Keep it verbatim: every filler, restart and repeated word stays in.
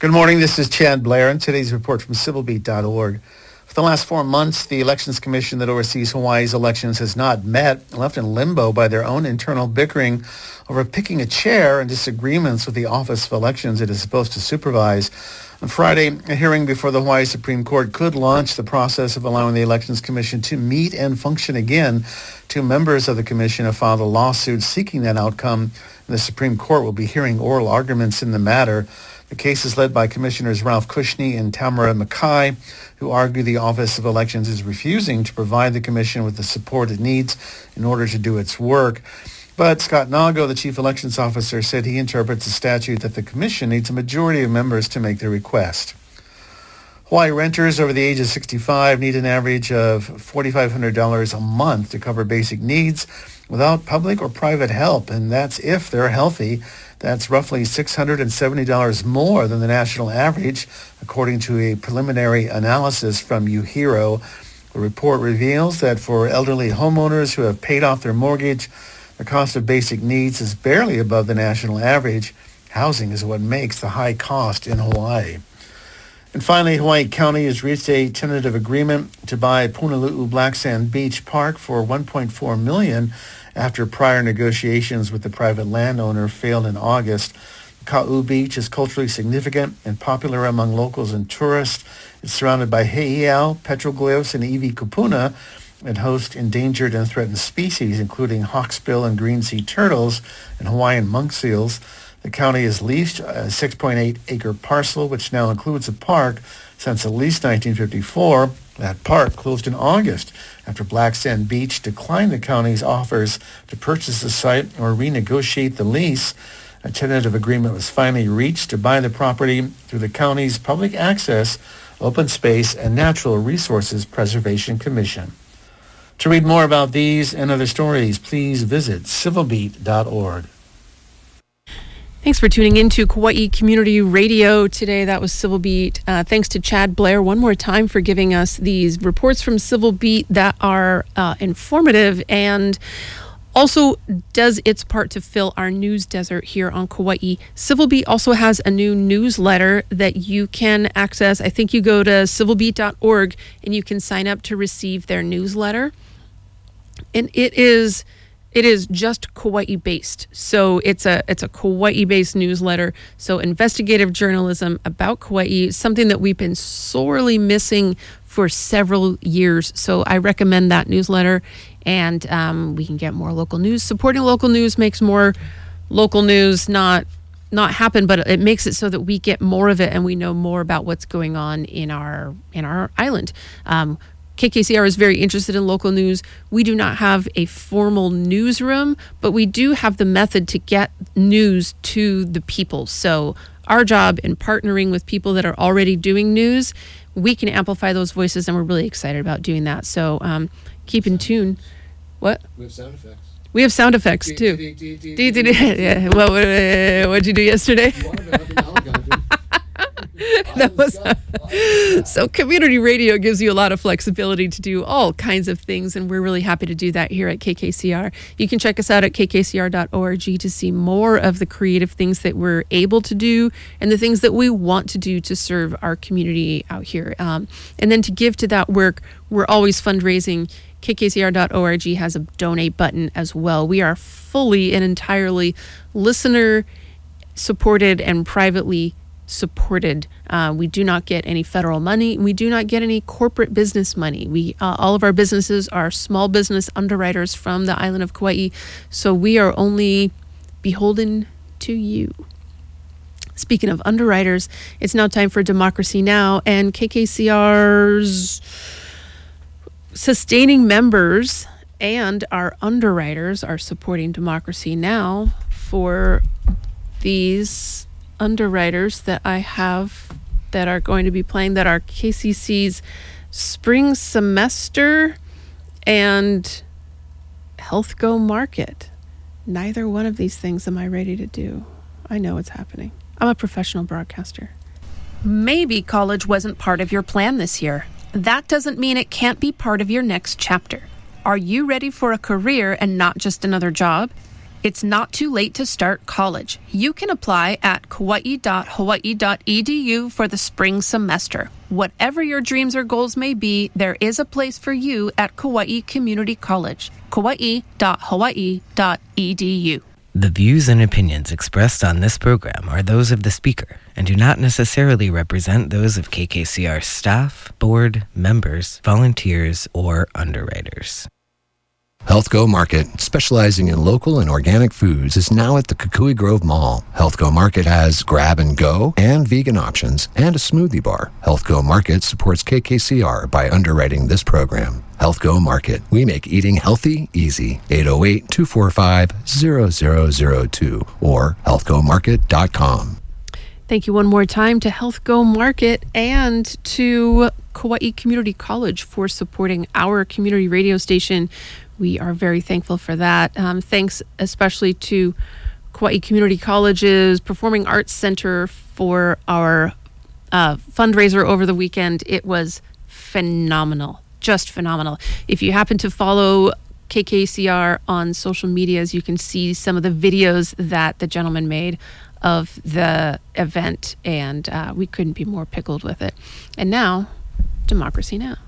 Good morning. This is Chad Blair, and today's report from civil beat dot org. For the last four months, the Elections Commission that oversees Hawaii's elections has not met, left in limbo by their own internal bickering over picking a chair and disagreements with the Office of Elections it is supposed to supervise. On Friday, a hearing before the Hawaii Supreme Court could launch the process of allowing the Elections Commission to meet and function again. Two members of the commission have filed a lawsuit seeking that outcome, and the Supreme Court will be hearing oral arguments in the matter. The case is led by Commissioners Ralph Cushney and Tamara Mackay, who argue the Office of Elections is refusing to provide the commission with the support it needs in order to do its work. But Scott Nago, the chief elections officer, said he interprets the statute that the commission needs a majority of members to make the request. Hawaii renters over the age of sixty-five need an average of four thousand five hundred dollars a month to cover basic needs without public or private help, and that's if they're healthy. That's roughly six hundred seventy dollars more than the national average, according to a preliminary analysis from UHERO. The report reveals that for elderly homeowners who have paid off their mortgage, the cost of basic needs is barely above the national average. Housing is what makes the high cost in Hawaii. And finally, Hawaii County has reached a tentative agreement to buy Punalu'u Black Sand Beach Park for one point four million dollars after prior negotiations with the private landowner failed in August. Ka'u Beach is culturally significant and popular among locals and tourists. It's surrounded by heiau, petroglyphs, and iwi kupuna, and hosts endangered and threatened species, including hawksbill and green sea turtles and Hawaiian monk seals. The county has leased a six point eight acre parcel, which now includes a park, since at least nineteen fifty-four. That park closed in August after Black Sand Beach declined the county's offers to purchase the site or renegotiate the lease. A tentative agreement was finally reached to buy the property through the county's Public Access, Open Space, and Natural Resources Preservation Commission. To read more about these and other stories, please visit civil beat dot org. Thanks for tuning in to Kauai Community Radio today. That was Civil Beat. Uh, thanks to Chad Blair one more time for giving us these reports from Civil Beat that are uh, informative and also does its part to fill our news desert here on Kauai. Civil Beat also has a new newsletter that you can access. I think you go to civil beat dot org and you can sign up to receive their newsletter. And it is... It is just Kauai based. So it's a it's a Kauai based newsletter. So investigative journalism about Kauai, something that we've been sorely missing for several years. So I recommend that newsletter, and um, we can get more local news. Supporting local news makes more local news not not happen, but it makes it so that we get more of it and we know more about what's going on in our in our island. Um, K K C R is very interested in local news. We do not have a formal newsroom, but we do have the method to get news to the people. So our job in partnering with people that are already doing news, we can amplify those voices, and we're really excited about doing that. So um, keep in tune. What? We have sound effects. We have sound effects, too. Yeah. What did you do yesterday? That was so community radio gives you a lot of flexibility to do all kinds of things, and we're really happy to do that here at K K C R. You can check us out at k k c r dot org to see more of the creative things that we're able to do and the things that we want to do to serve our community out here. Um, and then to give to that work, we're always fundraising. k k c r dot org has a donate button as well. We are fully and entirely listener supported and privately supported. Uh, we do not get any federal money. We do not get any corporate business money. We uh, all of our businesses are small business underwriters from the island of Kauai, so we are only beholden to you. Speaking of underwriters, it's now time for Democracy Now! And K K C R's sustaining members and our underwriters are supporting Democracy Now! For these underwriters that I have that are going to be playing that are K C C's spring semester and Health Go Market. Neither one of these things am I ready to do. I know it's happening. I'm a professional broadcaster. Maybe college wasn't part of your plan this year. That doesn't mean it can't be part of your next chapter. Are you ready for a career and not just another job? It's not too late to start college. You can apply at kauai dot hawaii dot e d u for the spring semester. Whatever your dreams or goals may be, there is a place for you at Kauai Community College. kauai dot hawaii dot e d u. The views and opinions expressed on this program are those of the speaker and do not necessarily represent those of K K C R staff, board, members, volunteers, or underwriters. HealthGo Market, specializing in local and organic foods, is now at the Kukui Grove Mall. HealthGo Market has grab and go and vegan options and a smoothie bar. HealthGo Market supports K K C R by underwriting this program. HealthGo Market. We make eating healthy easy. eight oh eight, two four five, zero zero zero two or health go market dot com. Thank you one more time to HealthGo Market and to Kauai Community College for supporting our community radio station. We are very thankful for that. Um, thanks especially to Kauai Community College's Performing Arts Center for our uh, fundraiser over the weekend. It was phenomenal, just phenomenal. If you happen to follow K K C R on social medias, you can see some of the videos that the gentleman made of the event, and uh, we couldn't be more pickled with it. And now, Democracy Now!